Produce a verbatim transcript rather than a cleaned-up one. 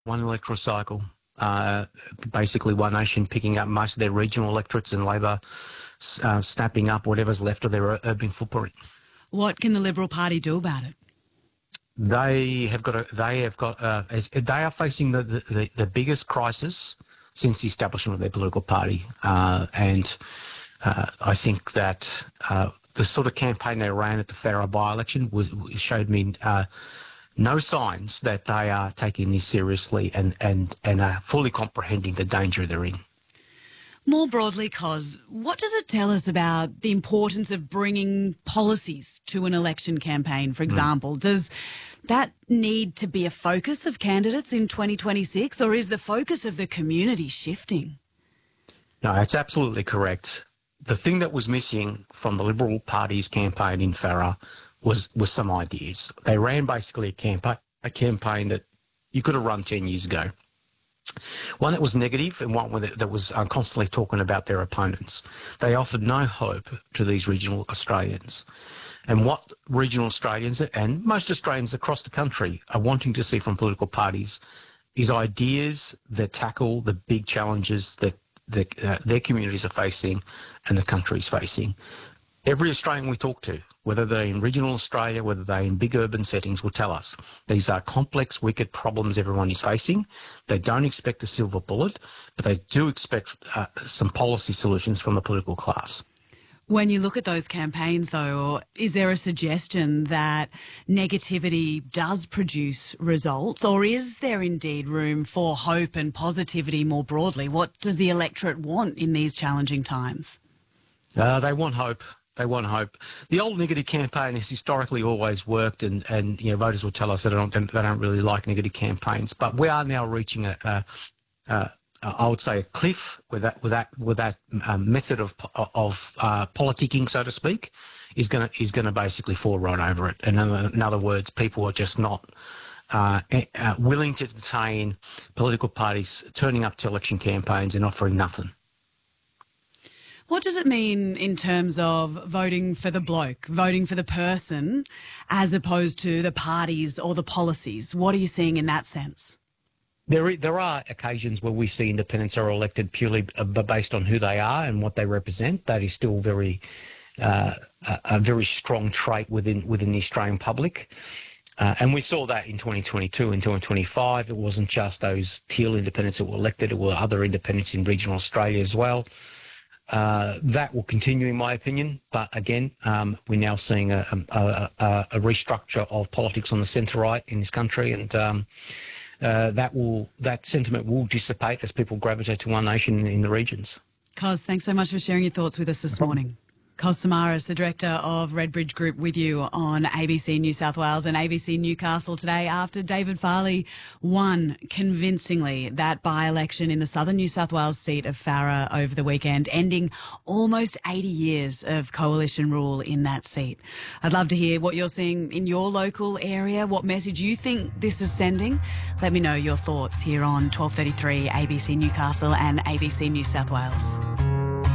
one electoral cycle. Uh, basically, One Nation picking up most of their regional electorates and Labor uh, snapping up whatever's left of their urban footprint. What can the Liberal Party do about it? They have got. A, they have got. Uh, they are facing the, the, the biggest crisis since the establishment of their political party, uh, and uh, I think that uh, the sort of campaign they ran at the Farrer by-election was showed me uh, no signs that they are taking this seriously and and and are fully comprehending the danger they're in. More broadly, Cos, what does it tell us about the importance of bringing policies to an election campaign, for example? Mm. Does that need to be a focus of candidates in twenty twenty-six, or is the focus of the community shifting? No, that's absolutely correct. The thing that was missing from the Liberal Party's campaign in Farrer was, was some ideas. They ran basically a campaign, a campaign that you could have run ten years ago. One that was negative and one that was uh, constantly talking about their opponents. They offered no hope to these regional Australians. And what regional Australians and most Australians across the country are wanting to see from political parties is ideas that tackle the big challenges that the, uh, their communities are facing and the country's facing. Every Australian we talk to, whether they're in regional Australia, whether they're in big urban settings, will tell us these are complex, wicked problems everyone is facing. They don't expect a silver bullet, but they do expect uh, some policy solutions from the political class. When you look at those campaigns, though, is there a suggestion that negativity does produce results, or is there indeed room for hope and positivity more broadly? What does the electorate want in these challenging times? Uh, they want hope. They want hope. The old negative campaign has historically always worked, and, and you know, voters will tell us that they don't, they don't really like negative campaigns. But we are now reaching a, a, a I would say, a cliff with that with that with that um, method of of uh, politicking, so to speak, is going to is going to basically fall right over it. And in, in other words, people are just not uh, uh, willing to entertain political parties turning up to election campaigns and offering nothing. What does it mean in terms of voting for the bloke, voting for the person, as opposed to the parties or the policies? What are you seeing in that sense? There, there are occasions where we see independents are elected purely based on who they are and what they represent. That is still very, uh, a, a very strong trait within within the Australian public. Uh, and we saw that in twenty twenty-two and twenty twenty-five. It wasn't just those Teal independents that were elected. It were other independents in regional Australia as well. Uh, that will continue, in my opinion. But again, um, we're now seeing a, a, a, a restructure of politics on the centre-right in this country, and um, uh, that will that sentiment will dissipate as people gravitate to One Nation in, in the regions. Cos, thanks so much for sharing your thoughts with us this No morning. Cos Samaras, the Director of Redbridge Group, with you on A B C New South Wales and A B C Newcastle today after David Farley won convincingly that by-election in the southern New South Wales seat of Farrer over the weekend, ending almost eighty years of coalition rule in that seat. I'd love to hear what you're seeing in your local area, what message you think this is sending. Let me know your thoughts here on twelve thirty-three A B C Newcastle and A B C New South Wales.